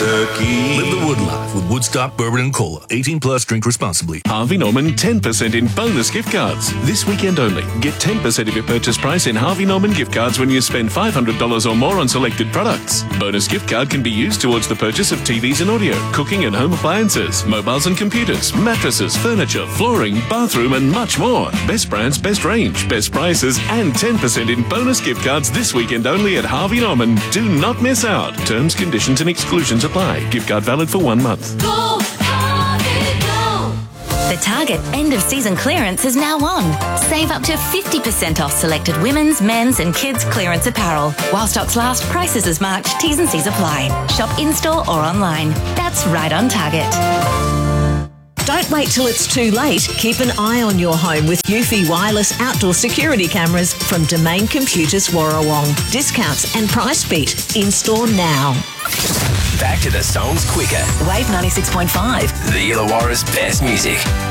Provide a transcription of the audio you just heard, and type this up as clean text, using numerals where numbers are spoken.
turkey. Live the Wood life with Woodstock Bourbon and Cola. 18 plus, drink responsibly. Harvey Norman 10% in bonus gift cards. This weekend only. Get 10% of your purchase price in Harvey Norman gift cards when you spend $500 or more on selected products. Bonus gift card can be used towards the purchase of TVs and audio, cooking and home appliances, mobiles and computers, mattresses, furniture, flooring, bathroom and much more. Best brands, best range, best prices and 10% in bonus gift cards this weekend only at Harvey Norman. Do not miss out. Terms, conditions and exclusions apply. Gift card valid for 1 month. Go, Harvey, go! The Target end of season clearance is now on. Save up to 50% off selected women's, men's and kids clearance apparel. While stocks last, prices as marked, T's and C's apply. Shop in-store or online. That's right on Target. Don't wait till it's too late. Keep an eye on your home with Eufy wireless outdoor security cameras from Domain Computers Warrawong. Discounts and price beat. In-store now. Back to the songs quicker. Wave 96.5. The Illawarra's best music.